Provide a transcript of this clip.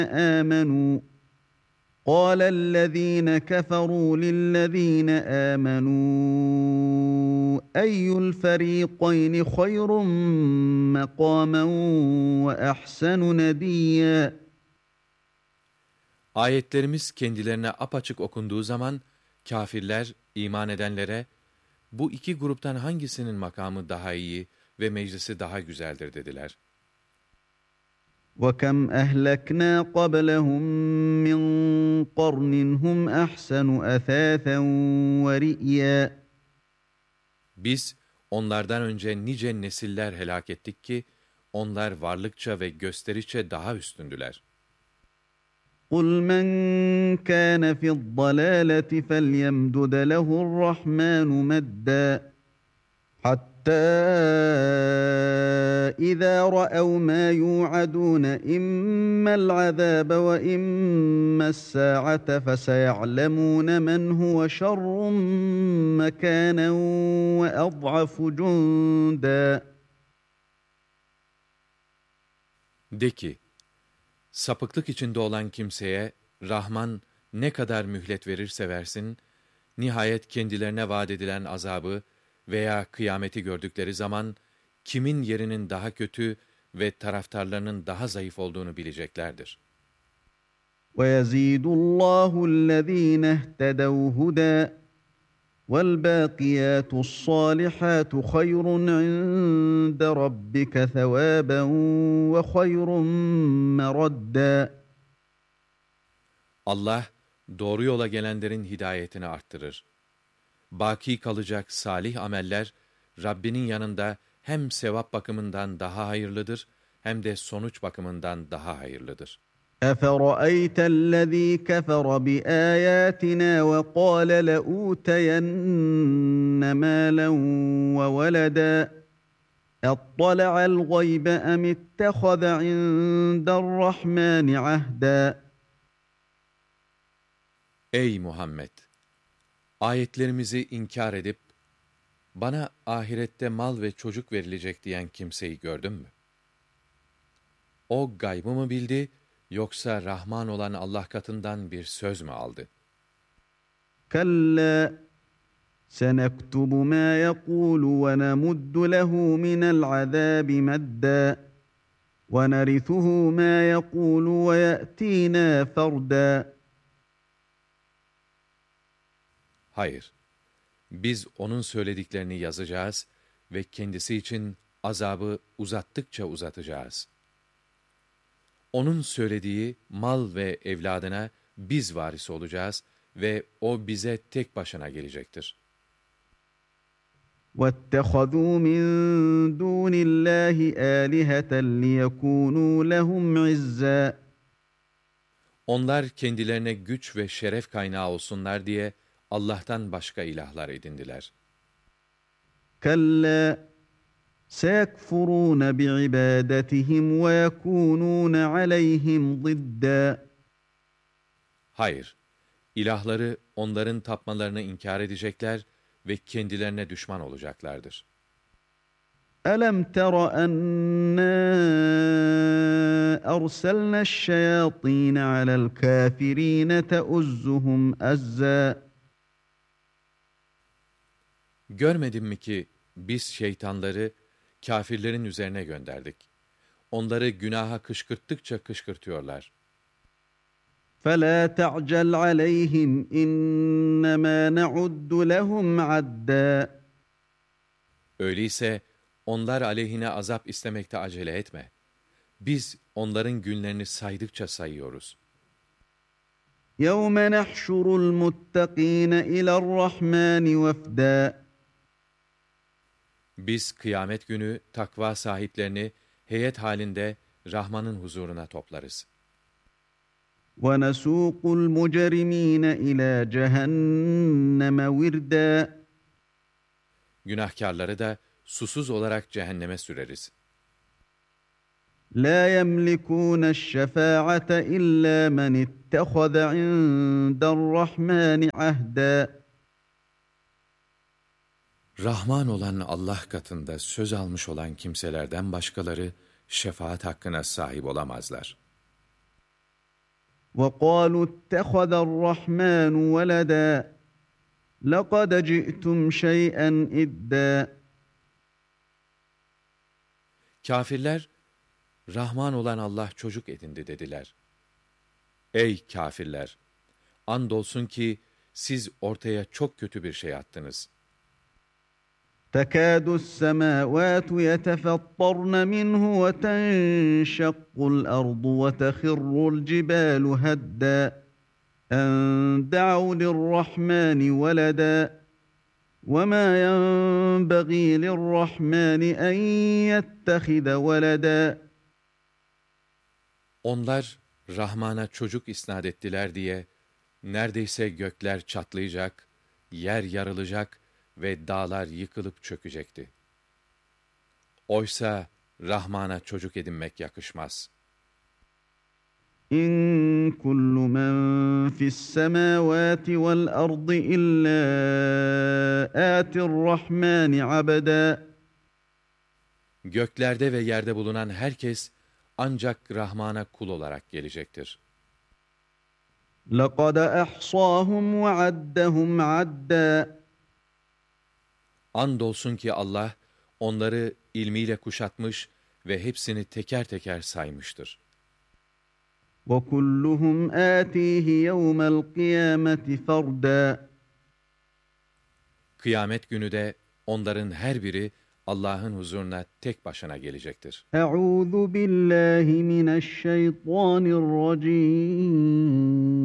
آمنوا قال الذين كفروا للذين آمنوا أي الفريقين خير مقاما وأحسن نديا. Ayetlerimiz kendilerine apaçık okunduğu zaman, kâfirler, iman edenlere, bu iki gruptan hangisinin makamı daha iyi ve meclisi daha güzeldir dediler. وَكَمْ أَهْلَكْنَا قَبْلَهُمْ مِنْ قَرْنٍ هُمْ أَحْسَنُ أَثَاثًا وَرِئْيًا. Biz, onlardan önce nice nesiller helak ettik ki, onlar varlıkça ve gösteriçe daha üstündüler. قُلْ مَنْ كَانَ فِي الضَّلَالَةِ فَلْيَمْدُدْ لَهُ الرَّحْمَنُ مَدًّا حَتَّى إِذَا رَأَوْا مَا يُوعَدُونَ إِمَّا الْعَذَابَ وَإِمَّا السَّاعَةَ فَسَيَعْلَمُونَ مَنْ هُوَ شَرٌّ مَكَانًا وَأَضْعَفُ جُندًا. De ki, sapıklık içinde olan kimseye, Rahman ne kadar mühlet verirse versin, nihayet kendilerine vaat edilen azabı veya kıyameti gördükleri zaman, kimin yerinin daha kötü ve taraftarlarının daha zayıf olduğunu bileceklerdir. وَيَزِيدُ اللّٰهُ الَّذ۪ينَ اهْتَدَوْا هُدًى وَالْبَاقِيَاتُ الصَّالِحَاتُ خَيْرٌ عِنْدَ رَبِّكَ ثَوَابًا وَخَيْرٌ مَرَدًّا. Allah, doğru yola gelenlerin hidayetini arttırır. Baki kalacak salih ameller, Rabbinin yanında hem sevap bakımından daha hayırlıdır, hem de sonuç bakımından daha hayırlıdır. أَفَرَأَيْتَ الَّذ۪ي كَفَرَ بِآيَاتِنَا وَقَالَ لَأُوتَيَنَّ مَالًا وَوَلَدًا اَطَّلَعَ الْغَيْبَ اَمِ اتَّخَذَ عِنْدَ الرَّحْمَنِ عَهْدًا. Ey Muhammed! Ayetlerimizi inkar edip, bana ahirette mal ve çocuk verilecek diyen kimseyi gördün mü? O gaybı mı bildi, yoksa Rahman olan Allah katından bir söz mü aldı? كَلَّا سَنَكْتُبُ مَا يَقُولُ وَنَمُدُّ لَهُ مِنَ الْعَذَابِ مَدًّا وَنَرِثُهُ مَا يَقُولُ وَيَأْتِينَا فَرْدًا. Hayır, biz onun söylediklerini yazacağız ve kendisi için azabı uzattıkça uzatacağız. Onun söylediği mal ve evladına biz varis olacağız ve o bize tek başına gelecektir. وَاتَّخَذُوا مِن دُونِ اللّٰهِ آلِهَةً لِيَكُونُوا لَهُمْ عِزًّا. Onlar kendilerine güç ve şeref kaynağı olsunlar diye Allah'tan başka ilahlar edindiler. كَلَّا سَيَكْفُرُونَ بِعِبَادَتِهِمْ وَيَكُونُونَ عَلَيْهِمْ ضِدًّا. Hayır, ilahları onların tapmalarını inkar edecekler ve kendilerine düşman olacaklardır. أَلَمْ تَرَ أَنَّا أَرْسَلْنَا الشَّيَاطِينَ عَلَى الْكَافِرِينَ تَؤُزُّهُمْ أَزًّا. Görmedin mi ki biz şeytanları kâfirlerin üzerine gönderdik. Onları günaha kışkırttıkça kışkırtıyorlar. فَلَا تَعْجَلْ عَلَيْهِمْ إِنَّمَا نَعُدُّ لَهُمْ عَدًّا. Öyleyse onlar aleyhine azap istemekte acele etme. Biz onların günlerini saydıkça sayıyoruz. يَوْمَ نَحْشُرُ الْمُتَّقِينَ إِلَى الرَّحْمَنِ وَفْدًا. Biz kıyamet günü takva sahiplerini heyet halinde Rahman'ın huzuruna toplarız. وَنَسُوقُ الْمُجْرِمِينَ إِلَى جَهَنَّمَ وِرْدًا. Günahkârları da susuz olarak cehenneme süreriz. لَا يَمْلِكُونَ الشَّفَاعَةَ إِلَّا مَنِ اتَّخَذَ عِندَ الرَّحْمَنِ عَهْدًا. Rahman olan Allah katında söz almış olan kimselerden başkaları şefaat hakkına sahip olamazlar. وَقَالُوا اتَّخَذَ الرَّحْمَنُ وَلَدًا لَقَدْ جِئْتُمْ شَيْئًا إِدًّا. Kâfirler, Rahman olan Allah çocuk edindi dediler. Ey kâfirler! Andolsun ki siz ortaya çok kötü bir şey attınız. تَكَادُ السَّمَاوَاتُ يَتَفَطَّرْنَ مِنْهُ وَتَنشَقُّ الْأَرْضُ وَتَخِرُّ الْجِبَالُ هَدًّا أَن دَعَوْا لِلرَّحْمَنِ وَلَدًا وَمَا يَنبَغِي لِلرَّحْمَنِ أَن يَتَّخِذَ وَلَدًا. Onlar Rahman'a çocuk isnat ettiler diye neredeyse gökler çatlayacak, yer yarılacak ve dağlar yıkılıp çökecekti. Oysa Rahman'a çocuk edinmek yakışmaz. İn kullu men fis semavati vel ardı illa atir rahmani abeda. Göklerde ve yerde bulunan herkes ancak Rahman'a kul olarak gelecektir. لَقَدْ أَحْصَاهُمْ وَعَدَّهُمْ عَدًّا. Andolsun ki Allah onları ilmiyle kuşatmış ve hepsini teker teker saymıştır. وَكُلُّهُمْ آتِيهِ يَوْمَ الْقِيَامَةِ فَرْدًا. Kıyamet günü de onların her biri Allah'ın huzuruna tek başına gelecektir. أعوذ بالله من الشيطان الرجيم.